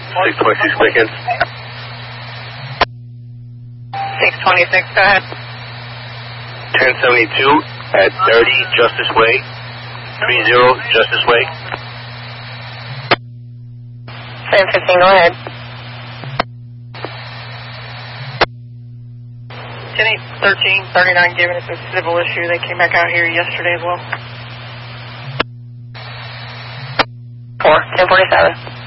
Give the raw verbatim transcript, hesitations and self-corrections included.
six twenty-six Pickens. six twenty-six, go ahead. ten seventy-two at thirty Justice Way. three zero Justice Way. seven fifteen, go ahead. ten eight thirteen thirty-nine giving us a civil issue. They came back out here yesterday as well. four ten forty-seven.